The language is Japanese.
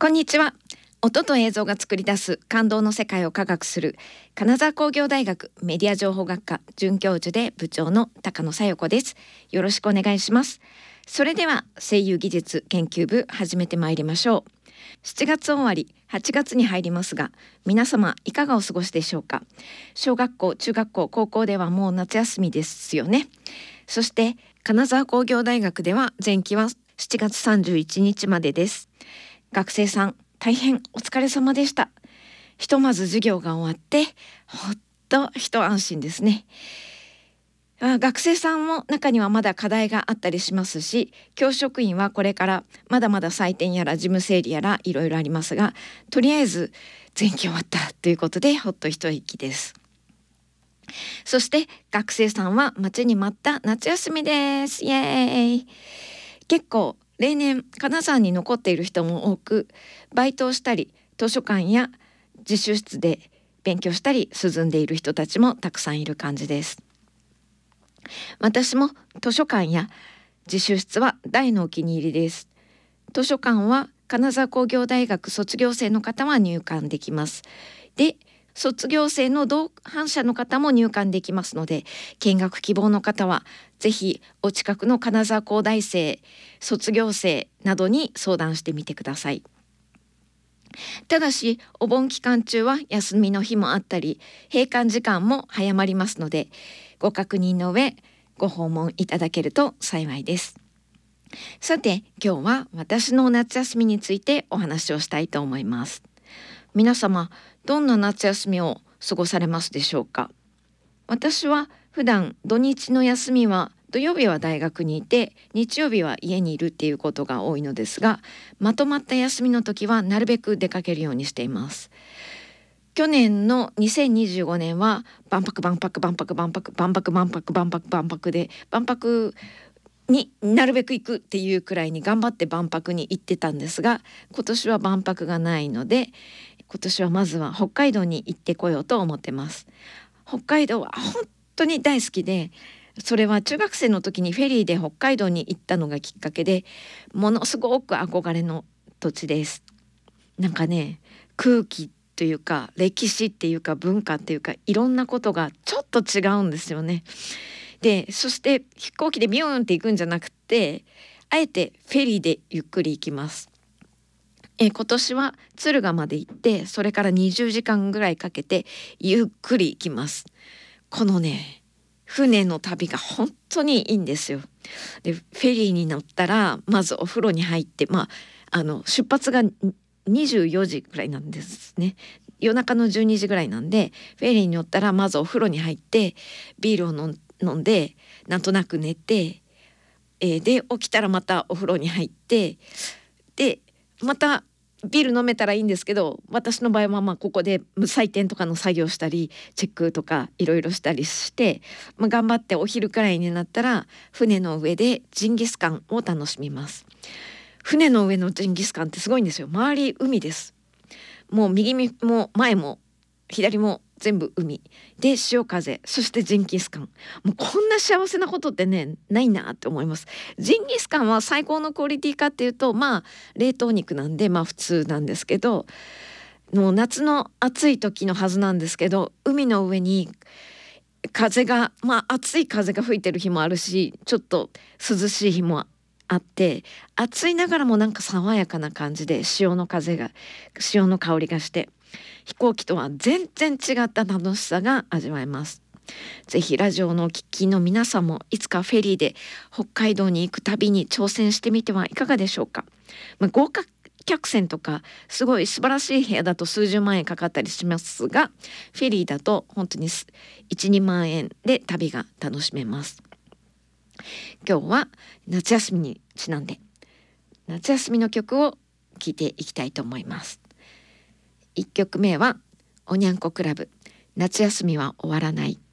こんにちは。音と映像が作り出す感動の世界を科学する金沢工業大学メディア情報学科准教授で部長の高野紗代子です。よろしくお願いします。それでは声優技術研究部始めてまいりましょう。7月終わり8月に入りますが、皆様いかがお過ごしでしょうか。小学校、中学校、高校ではもう夏休みですよね。そして金沢工業大学では前期は7月31日までです。学生さん大変お疲れ様でした。ひとまず授業が終わってほっと一安心ですね。学生さんも中にはまだ課題があったりしますし、教職員はこれからまだまだ採点やら事務整理やらいろいろありますが、とりあえず前期終わったということでほっと一息です。そして学生さんは待ちに待った夏休みです。イエーイ。結構例年金沢に残っている人も多く、バイトをしたり図書館や自習室で勉強したり涼んでいる人たちもたくさんいる感じです。私も図書館や自習室は大のお気に入りです。図書館は金沢工業大学卒業生の方は入館できます。で、卒業生の同伴者の方も入館できますので、見学希望の方はぜひお近くの金沢工大生、卒業生などに相談してみてください。ただしお盆期間中は休みの日もあったり、閉館時間も早まりますので、ご確認の上ご訪問いただけると幸いです。さて今日は私の夏休みについてお話をしたいと思います。皆様どんな夏休みを過ごされますでしょうか。私は普段土日の休みは土曜日は大学にいて日曜日は家にいるっていうことが多いのですが、まとまった休みの時はなるべく出かけるようにしています。去年の2025年は万博で万博になるべく行くっていうくらいに頑張って万博に行ってたんですが、今年は万博がないので、今年はまずは北海道に行ってこようと思ってます。北海道は本当に大好きで、それは中学生の時にフェリーで北海道に行ったのがきっかけで、ものすごく憧れの土地です。なんかね、空気というか歴史っていうか文化っていうかいろんなことがちょっと違うんですよね。で、そして飛行機でビューンって行くんじゃなくて、あえてフェリーでゆっくり行きます。今年は敦賀まで行って、それから20時間ぐらいかけてゆっくり行きます。このね、船の旅が本当にいいんですよ。で、フェリーに乗ったらまずお風呂に入って、出発が24時ぐらいなんですね。夜中の12時ぐらいなんで、フェリーに乗ったらまずお風呂に入ってビールを飲んでなんとなく寝て、で起きたらまたお風呂に入って、でまたビール飲めたらいいんですけど、私の場合はここで採点とかの作業したりチェックとかいろいろしたりして、頑張ってお昼くらいになったら船の上でジンギスカンを楽しみます。船の上のジンギスカンってすごいんですよ。周り海です。もう右も前も左も全部海で、潮風、そしてジンギスカン。もうこんな幸せなことってね、ないなって思います。ジンギスカンは最高のクオリティかっていうと、冷凍肉なんで普通なんですけど、もう夏の暑い時のはずなんですけど、海の上に風が暑い風が吹いてる日もあるし、ちょっと涼しい日もあって、暑いながらもなんか爽やかな感じで潮の香りがして、飛行機とは全然違った楽しさが味わえます。ぜひラジオのお聞きの皆さんもいつかフェリーで北海道に行く旅に挑戦してみてはいかがでしょうか。豪華客船とかすごい素晴らしい部屋だと数十万円かかったりしますが、フェリーだと本当に 1,2 万円で旅が楽しめます。今日は夏休みにちなんで夏休みの曲を聴いていきたいと思います。1曲目はおにゃんこクラブ、夏休みは終わらない。